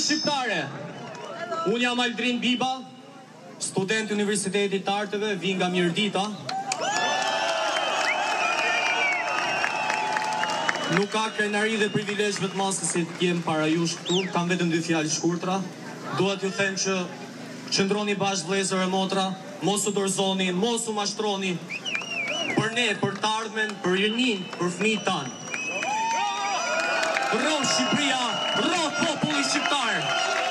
shqiptare. Unë jam Aldrin Biba, student i Universitetit të Arteve, vi nga Mirdita. Nuk ka krenari dhe privilegj vetëm se si të jem para jush këtu, kam vetëm 2 fjalë shkurtra. Dua t'ju them që qëndroni bashkë vëllezër e motra, mos u dorëzoni, mos u mashtroni. Për ne, për të ardhmen, për rinin, për fëmijët tanë. Rro Shqipëria, rro populli shqiptar.